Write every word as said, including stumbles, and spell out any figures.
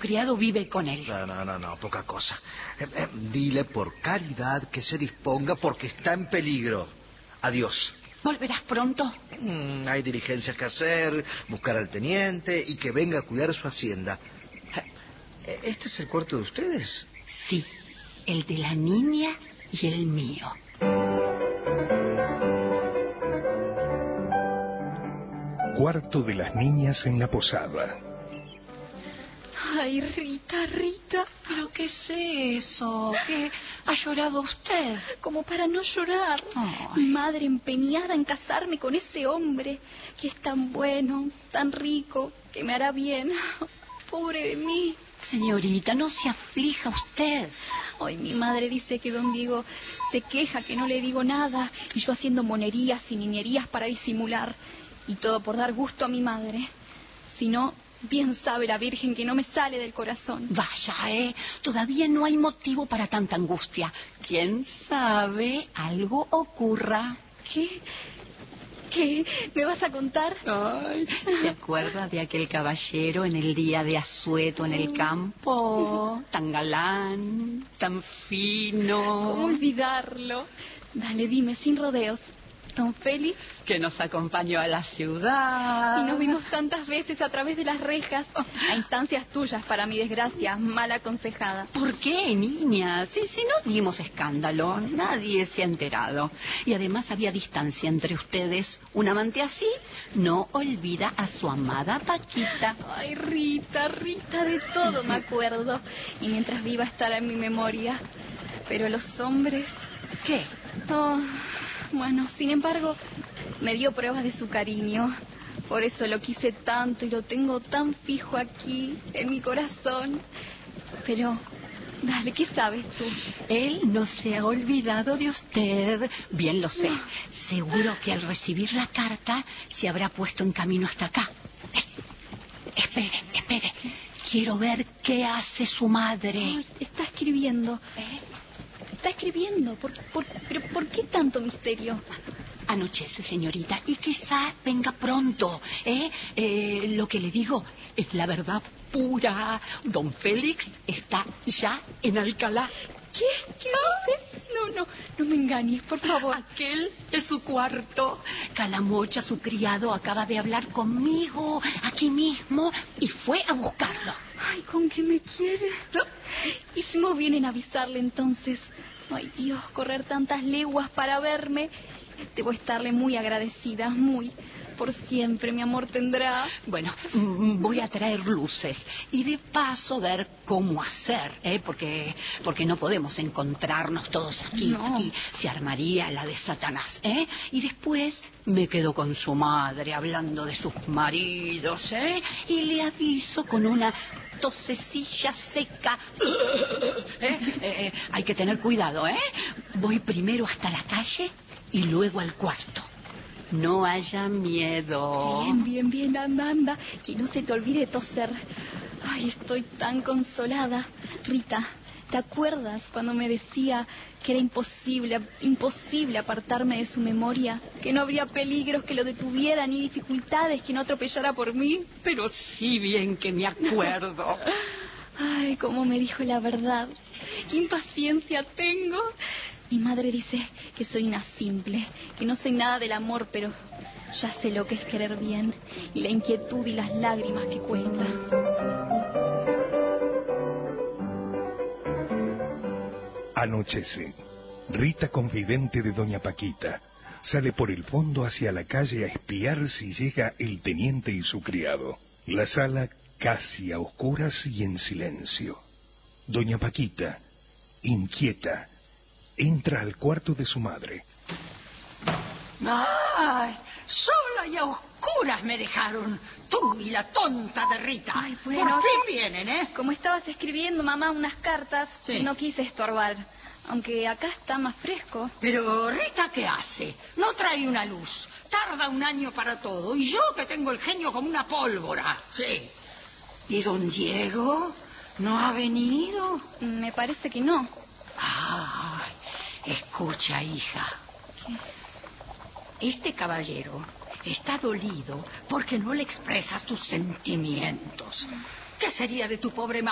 criado vive con él. No, no, no, no, poca cosa. Eh, eh, dile por caridad que se disponga porque está en peligro. Adiós. ¿Volverás pronto? Mm, hay diligencias que hacer, buscar al teniente y que venga a cuidar su hacienda. Eh, ¿Este es el cuarto de ustedes? Sí, el de la niña y el mío. Cuarto de las niñas en la posada. Ay, Rita, Rita. ¿Pero qué es eso? ¿Qué ha llorado usted? Como para no llorar. Ay. Mi madre empeñada en casarme con ese hombre que es tan bueno, tan rico, que me hará bien. Pobre de mí. Señorita, no se aflija usted. Hoy mi madre dice que don Diego se queja que no le digo nada y yo haciendo monerías y niñerías para disimular. Y todo por dar gusto a mi madre. Si no, bien sabe la Virgen que no me sale del corazón. Vaya, ¿eh? Todavía no hay motivo para tanta angustia. ¿Quién sabe? Algo ocurra. ¿Qué? ¿Qué? ¿Me vas a contar? Ay, ¿se acuerda de aquel caballero en el día de asueto en el campo? Tan galán, tan fino. ¿Cómo olvidarlo? Dale, dime, sin rodeos. ¿Don Félix? Que nos acompañó a la ciudad. Y nos vimos tantas veces a través de las rejas, a instancias tuyas, para mi desgracia, mal aconsejada. ¿Por qué, niña? Si, si no dimos escándalo, nadie se ha enterado. Y además había distancia entre ustedes. Un amante así no olvida a su amada Paquita. Ay, Rita, Rita, de todo me acuerdo. Y mientras viva estará en mi memoria. Pero los hombres... ¿Qué? Oh... Bueno, sin embargo, me dio pruebas de su cariño. Por eso lo quise tanto y lo tengo tan fijo aquí, en mi corazón. Pero, dale, ¿qué sabes tú? Él no se ha olvidado de usted. Bien lo sé. No. Seguro que al recibir la carta se habrá puesto en camino hasta acá. Eh, espere, espere. Quiero ver qué hace su madre. Ay, está escribiendo. ¿Eh? Está escribiendo. ¿Por, por, pero ¿por qué tanto misterio? Anochece, señorita, y quizá venga pronto. ¿eh? Eh, lo que le digo es la verdad pura. Don Félix está ya en Alcalá. ¿Qué? ¿Qué dices? No, no, no me engañes, por favor. Aquel es su cuarto. Calamocha, su criado, acaba de hablar conmigo aquí mismo y fue a buscarlo. Ay, ¿con qué me quiere? ¿Y si no vienen a avisarle entonces? Ay, Dios, correr tantas leguas para verme. Debo estarle muy agradecida, muy. Por siempre, mi amor tendrá. Bueno, voy a traer luces y de paso ver cómo hacer, ¿eh? Porque, porque no podemos encontrarnos todos aquí. No. Aquí se armaría la de Satanás, ¿eh? Y después me quedo con su madre hablando de sus maridos, ¿eh? Y le aviso con una tosecilla seca. ¿Eh? Eh, eh, hay que tener cuidado, ¿eh? Voy primero hasta la calle y luego al cuarto. No haya miedo. Bien, bien, bien, anda, anda. Que no se te olvide toser. Ay, estoy tan consolada. Rita, ¿te acuerdas cuando me decía que era imposible, imposible apartarme de su memoria? Que no habría peligros que lo detuvieran ni dificultades que no atropellara por mí. Pero sí bien que me acuerdo. Ay, cómo me dijo la verdad. Qué impaciencia tengo. Mi madre dice que soy una simple, que no sé nada del amor, pero ya sé lo que es querer bien y la inquietud y las lágrimas que cuesta. Anochece. Rita, confidente de doña Paquita, sale por el fondo hacia la calle a espiar si llega el teniente y su criado. La sala casi a oscuras y en silencio. Doña Paquita, inquieta, entra al cuarto de su madre. ¡Ay! Sola y a oscuras me dejaron. Tú y la tonta de Rita. Ay, bueno. Por fin vienen, ¿eh? Como estabas escribiendo, mamá, unas cartas, Sí. no quise estorbar. Aunque acá está más fresco. Pero Rita, ¿qué hace? No trae una luz. Tarda un año para todo. Y yo que tengo el genio como una pólvora. Sí. ¿Y don Diego? ¿No ha venido? Me parece que no. Ay, escucha, hija. ¿Qué? Este caballero está dolido porque no le expresas tus sentimientos. ¿Qué sería de tu pobre madre?